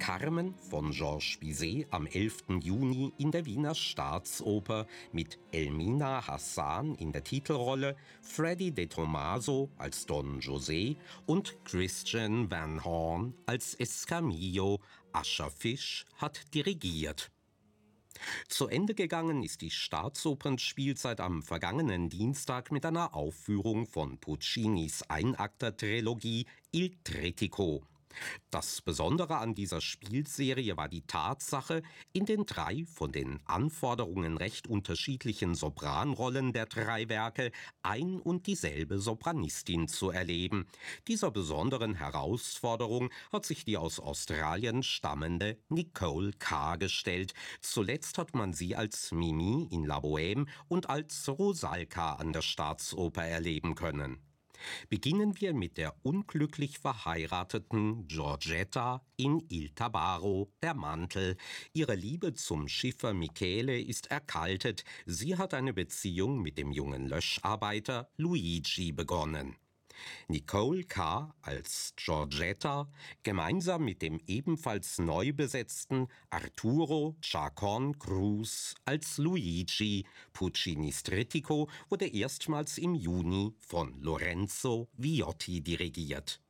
Carmen von Georges Bizet am 11. Juni in der Wiener Staatsoper mit Elmina Hassan in der Titelrolle, Freddie De Tomaso als Don José und Christian Van Horn als Escamillo. Ascher Fisch hat dirigiert. Zu Ende gegangen ist die Staatsopernspielzeit am vergangenen Dienstag mit einer Aufführung von Puccinis Einakter-Trilogie Il Trittico. Das Besondere an dieser Spielserie war die Tatsache, in den 3 von den Anforderungen recht unterschiedlichen Sopranrollen der 3 Werke ein und dieselbe Sopranistin zu erleben. Dieser besonderen Herausforderung hat sich die aus Australien stammende Nicole Carr gestellt. Zuletzt hat man sie als Mimi in La Bohème und als Rosalka an der Staatsoper erleben können. Beginnen wir mit der unglücklich verheirateten Giorgetta in Il Tabarro, der Mantel. Ihre Liebe zum Schiffer Michele ist erkaltet. Sie hat eine Beziehung mit dem jungen Löscharbeiter Luigi begonnen. Nicole Carr als Giorgetta, gemeinsam mit dem ebenfalls neu besetzten Arturo Chacón Cruz als Luigi. Puccinis Trittico wurde erstmals im Juni von Lorenzo Viotti dirigiert.